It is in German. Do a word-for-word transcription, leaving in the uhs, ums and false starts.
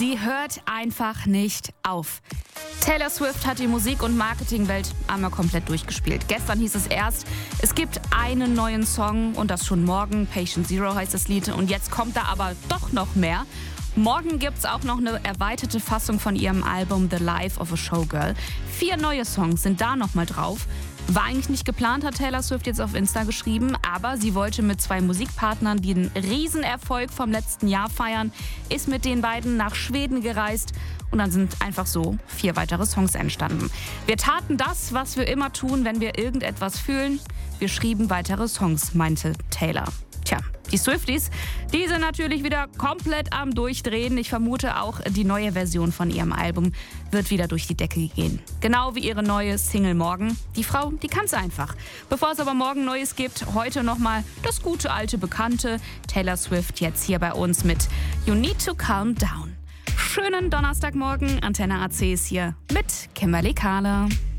Sie hört einfach nicht auf. Taylor Swift hat die Musik- und Marketingwelt einmal komplett durchgespielt. Gestern hieß es erst, es gibt einen neuen Song und das schon morgen. Patient Zero heißt das Lied. Und jetzt kommt da aber doch noch mehr. Morgen gibt's auch noch eine erweiterte Fassung von ihrem Album The Life of a Showgirl. Vier neue Songs sind da nochmal drauf. War eigentlich nicht geplant, hat Taylor Swift jetzt auf Insta geschrieben, aber sie wollte mit zwei Musikpartnern den Riesenerfolg vom letzten Jahr feiern, ist mit den beiden nach Schweden gereist und dann sind einfach so vier weitere Songs entstanden. Wir taten das, was wir immer tun, wenn wir irgendetwas fühlen. Wir schrieben weitere Songs, meinte Taylor. Tja, die Swifties, die sind natürlich wieder komplett am Durchdrehen. Ich vermute auch, die neue Version von ihrem Album wird wieder durch die Decke gehen. Genau wie ihre neue Single Morgen. Die Frau, die kann's einfach. Bevor es aber morgen Neues gibt, heute nochmal das gute alte Bekannte. Taylor Swift jetzt hier bei uns mit You Need to Calm Down. Schönen Donnerstagmorgen, Antenne A C ist hier mit Kimberly Kahler.